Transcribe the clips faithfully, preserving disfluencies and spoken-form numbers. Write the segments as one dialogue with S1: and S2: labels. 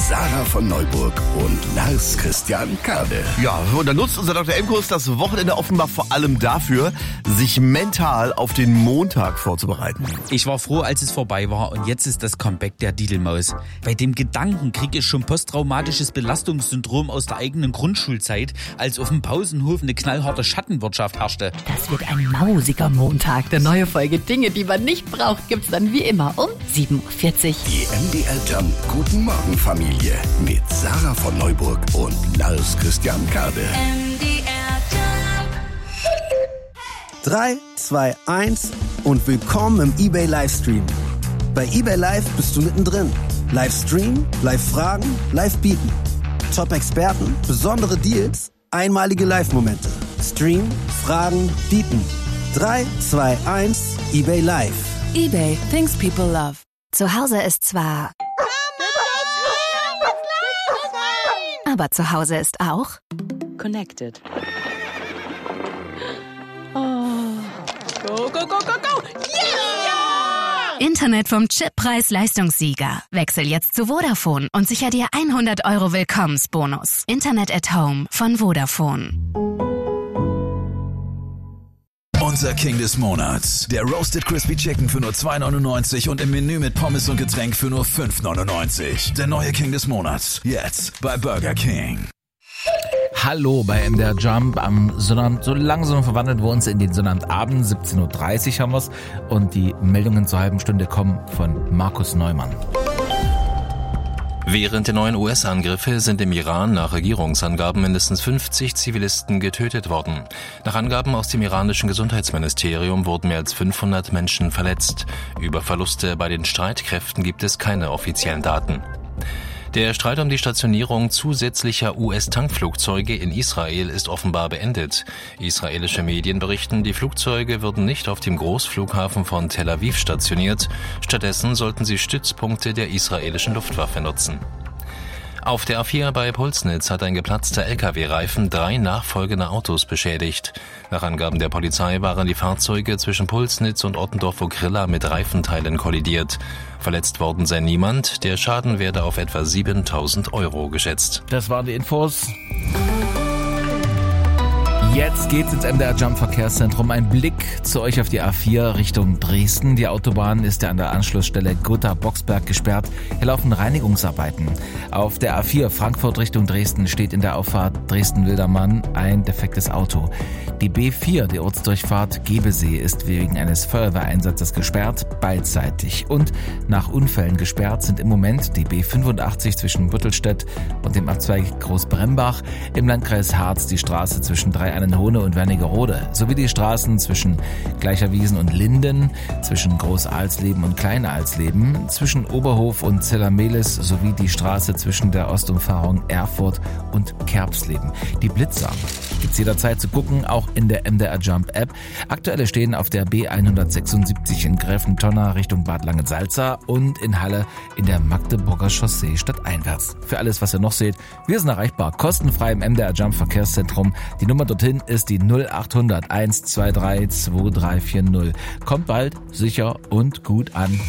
S1: Sarah von Neuburg und Lars Christian Kade.
S2: Ja, und dann nutzt unser Doktor M-Kurs das Wochenende offenbar vor allem dafür, sich mental auf den Montag vorzubereiten.
S3: Ich war froh, als es vorbei war und jetzt ist das Comeback der Didelmaus. Bei dem Gedanken kriege ich schon posttraumatisches Belastungssyndrom aus der eigenen Grundschulzeit, als auf dem Pausenhof eine knallharte Schattenwirtschaft herrschte.
S4: Das wird ein mausiger Montag. Der neue Folge Dinge, die man nicht braucht, gibt's dann wie immer um sieben Uhr vierzig.
S1: Die M D R Jump Guten Morgen Familie mit Sarah von Neuburg und Lars Christian Kade.
S5: M D R Jump.
S6: drei, zwei, eins und willkommen im eBay Livestream. Bei eBay Live bist du mittendrin. Livestream, Live-Fragen, Live-Bieten. Top-Experten, besondere Deals, einmalige Live-Momente. Stream, Fragen, Bieten. drei, zwei, eins, eBay Live.
S4: eBay, things people love.
S7: Zu Hause ist zwar... Aber zu Hause ist auch...
S4: Connected.
S5: Go, go, go, go, go! Yeah!
S7: Internet vom Chippreis-Leistungssieger. Wechsel jetzt zu Vodafone und sicher dir hundert Euro Willkommensbonus. Internet at Home von Vodafone.
S8: Unser King des Monats. Der Roasted Crispy Chicken für nur zwei neunundneunzig und im Menü mit Pommes und Getränk für nur fünf neunundneunzig. Der neue King des Monats. Jetzt bei Burger King.
S9: Hallo bei M D R Jump am Sonnabend. So langsam verwandeln wir uns in den Sonnabendabend. siebzehn Uhr dreißig haben wir's. Und die Meldungen zur halben Stunde kommen von Markus Neumann.
S10: Während der neuen U S-Angriffe sind im Iran nach Regierungsangaben mindestens fünfzig Zivilisten getötet worden. Nach Angaben aus dem iranischen Gesundheitsministerium wurden mehr als fünfhundert Menschen verletzt. Über Verluste bei den Streitkräften gibt es keine offiziellen Daten. Der Streit um die Stationierung zusätzlicher U S-Tankflugzeuge in Israel ist offenbar beendet. Israelische Medien berichten, die Flugzeuge würden nicht auf dem Großflughafen von Tel Aviv stationiert. Stattdessen sollten sie Stützpunkte der israelischen Luftwaffe nutzen. Auf der A vier bei Pulsnitz hat ein geplatzter L K W-Reifen drei nachfolgende Autos beschädigt. Nach Angaben der Polizei waren die Fahrzeuge zwischen Pulsnitz und Ottendorf-Okrilla mit Reifenteilen kollidiert. Verletzt worden sei niemand, der Schaden werde auf etwa siebentausend Euro geschätzt.
S9: Das waren die Infos. Jetzt geht's ins M D R Jump Verkehrszentrum. Ein Blick zu euch auf die A vier Richtung Dresden. Die Autobahn ist ja an der Anschlussstelle Gotha-Boxberg gesperrt. Hier laufen Reinigungsarbeiten. Auf der A vier Frankfurt Richtung Dresden steht in der Auffahrt Dresden-Wildermann ein defektes Auto. Die B vier, die Ortsdurchfahrt Gebesee, ist wegen eines Feuerwehreinsatzes gesperrt, beidseitig. Und nach Unfällen gesperrt sind im Moment die B fünfundachtzig zwischen Büttelstedt und dem Abzweig Großbrembach, im Landkreis Harz die Straße zwischen Dreiannenhohne und Wernigerode, sowie die Straßen zwischen Gleicherwiesen und Linden, zwischen Groß-Alsleben und Klein-Alsleben, zwischen Oberhof und Zellermelis sowie die Straße zwischen der Ostumfahrung Erfurt und Kerbsleben. Die Blitzer gibt's jederzeit zu gucken, auch in der M D R Jump App. Aktuelle stehen auf der B hundertsechsundsiebzig in Gräfentonna Richtung Bad Langensalza und in Halle in der Magdeburger Chaussee stadteinwärts. Für alles, was ihr noch seht, wir sind erreichbar, kostenfrei im M D R Jump Verkehrszentrum. Die Nummer dorthin ist die null acht hundert eins zwei drei zwei drei vier null. Kommt bald, sicher und gut an.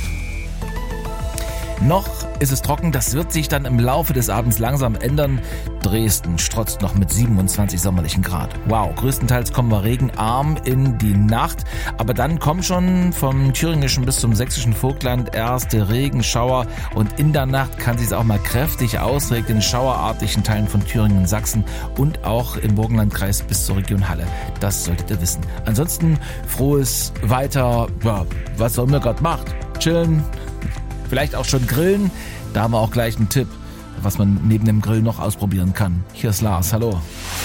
S9: Noch ist es trocken, das wird sich dann im Laufe des Abends langsam ändern. Dresden strotzt noch mit siebenundzwanzig sommerlichen Grad. Wow, größtenteils kommen wir regenarm in die Nacht, aber dann kommen schon vom thüringischen bis zum sächsischen Vogtland erste Regenschauer und in der Nacht kann es sich auch mal kräftig ausregnen, schauerartig in Teilen von Thüringen und Sachsen und auch im Burgenlandkreis bis zur Region Halle. Das solltet ihr wissen. Ansonsten frohes weiter, ja, was auch immer gerade macht. Chillen. Vielleicht auch schon grillen. Da haben wir auch gleich einen Tipp, was man neben dem Grill noch ausprobieren kann. Hier ist Lars, hallo.